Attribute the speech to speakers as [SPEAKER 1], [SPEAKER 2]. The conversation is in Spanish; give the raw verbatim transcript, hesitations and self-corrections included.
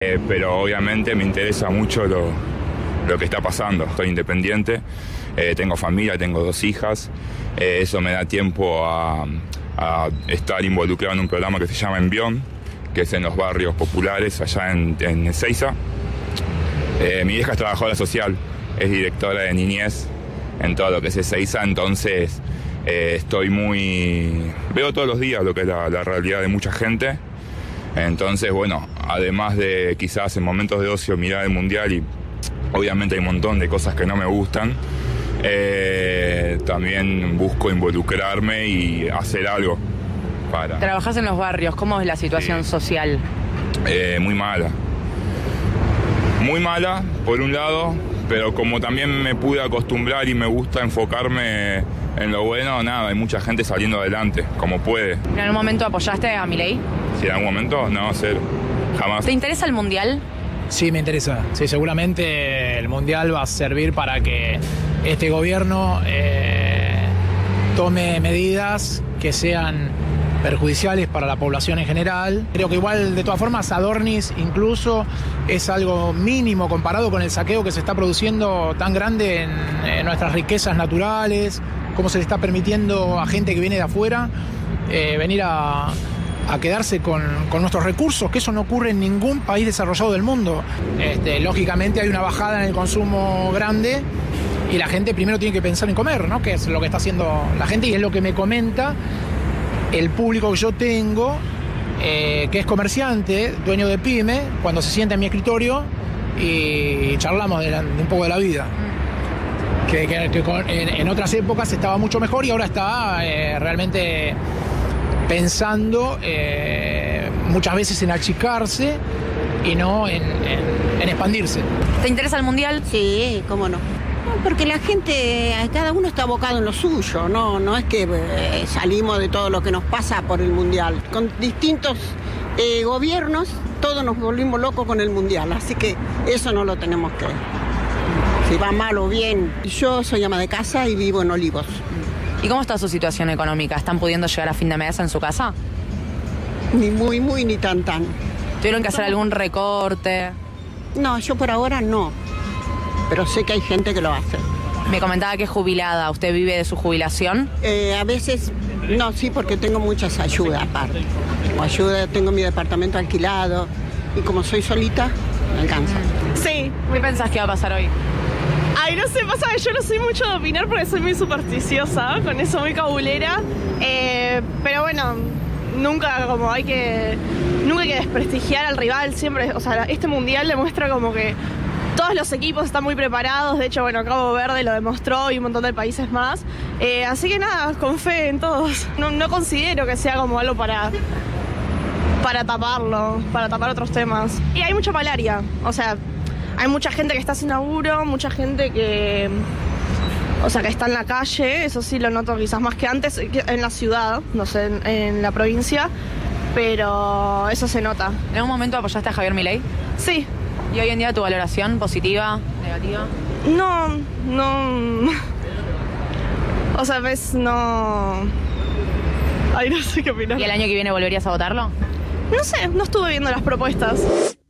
[SPEAKER 1] Eh, pero obviamente me interesa mucho lo, lo que está pasando. Soy independiente, eh, tengo familia, tengo dos hijas. Eh, eso me da tiempo a, a estar involucrado en un programa que se llama Envión, que es en los barrios populares allá en, en Ezeiza. Eh, mi hija es trabajadora social, es directora de niñez en todo lo que es Ezeiza, entonces eh, estoy muy... veo todos los días lo que es la, la realidad de mucha gente. Entonces, bueno, además de quizás en momentos de ocio mirar el mundial, y obviamente hay un montón de cosas que no me gustan, eh, también busco involucrarme y hacer algo para...
[SPEAKER 2] Trabajás en los barrios, ¿cómo es la situación
[SPEAKER 1] sí.
[SPEAKER 2] social?
[SPEAKER 1] Eh, muy mala. Muy mala, por un lado, pero como también me pude acostumbrar y me gusta enfocarme en lo bueno, nada, hay mucha gente saliendo adelante, como puede.
[SPEAKER 2] ¿En algún momento apoyaste a Milei?
[SPEAKER 1] Si en algún momento, no, cero, jamás.
[SPEAKER 2] ¿Te interesa el mundial?
[SPEAKER 3] Sí, me interesa. Sí, seguramente el mundial va a servir para que este gobierno eh, tome medidas que sean perjudiciales para la población en general. Creo que igual, de todas formas, Adornis incluso es algo mínimo comparado con el saqueo que se está produciendo tan grande en, en nuestras riquezas naturales, cómo se le está permitiendo a gente que viene de afuera eh, venir a, a quedarse con, con nuestros recursos, que eso no ocurre en ningún país desarrollado del mundo. Este, lógicamente hay una bajada en el consumo grande y la gente primero tiene que pensar en comer, ¿no? Que es lo que está haciendo la gente y es lo que me comenta el público que yo tengo, eh, que es comerciante, dueño de pyme, cuando se sienta en mi escritorio y charlamos de, la, de un poco de la vida. Que, que, que con, en, en otras épocas estaba mucho mejor y ahora está eh, realmente pensando eh, muchas veces en achicarse y no en, en, en expandirse.
[SPEAKER 2] ¿Te interesa el mundial?
[SPEAKER 4] Sí, cómo no. No, porque la gente, cada uno está abocado en lo suyo, no, no es que eh, salimos de todo lo que nos pasa por el mundial. Con distintos eh, gobiernos, todos nos volvimos locos con el mundial, así que eso no lo tenemos que... Si va mal o bien. Yo soy ama de casa y vivo en Olivos.
[SPEAKER 2] ¿Y cómo está su situación económica? ¿Están pudiendo llegar a fin de mes en su casa?
[SPEAKER 4] Ni muy, muy, ni tan, tan.
[SPEAKER 2] ¿Tuvieron que hacer algún recorte?
[SPEAKER 4] No, yo por ahora no. Pero sé que hay gente que lo hace.
[SPEAKER 2] Me comentaba que es jubilada. ¿Usted vive de su jubilación?
[SPEAKER 4] Eh, a veces, no, sí, porque tengo muchas ayudas aparte. Como ayuda, tengo mi departamento alquilado y como soy solita, me alcanza.
[SPEAKER 2] Sí. ¿Qué pensás que va a pasar hoy?
[SPEAKER 5] Ay, no sé, pasa que yo no soy mucho de opinar porque soy muy supersticiosa, con eso muy cabulera. Eh, pero bueno, nunca como hay que, nunca hay que desprestigiar al rival, siempre, o sea, este mundial demuestra como que todos los equipos están muy preparados, de hecho, bueno, Cabo Verde lo demostró y un montón de países más. Eh, así que nada, con fe en todos. No, no considero que sea como algo para, para taparlo, para tapar otros temas. Y hay mucha malaria, o sea, hay mucha gente que está sin laburo, mucha gente que, o sea, que está en la calle, eso sí lo noto quizás más que antes en la ciudad, no sé, en, en la provincia, pero eso se nota.
[SPEAKER 2] ¿En algún momento apoyaste a Javier Milei?
[SPEAKER 5] Sí.
[SPEAKER 2] ¿Y hoy en día tu valoración positiva, negativa?
[SPEAKER 5] No, no... O sea, ves, no... Ay, no sé qué opinar.
[SPEAKER 2] ¿Y el año que viene volverías a votarlo?
[SPEAKER 5] No sé, no estuve viendo las propuestas.